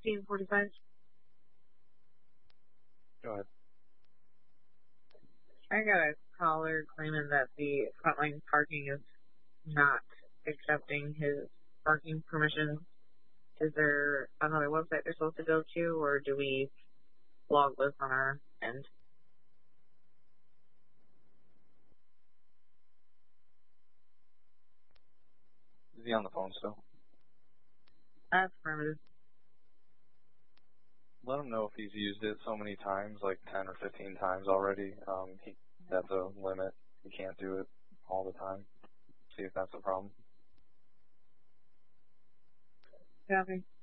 1645. Go ahead. I got a caller claiming that the frontline parking is not accepting his parking permissions. Is there another website they're supposed to go to, or do we log this on our end? Is he on the phone still? That's affirmative. Let him know if he's used it so many times, like 10 or 15 times already. That's a limit. He can't do it all the time. See if that's a problem. Copy.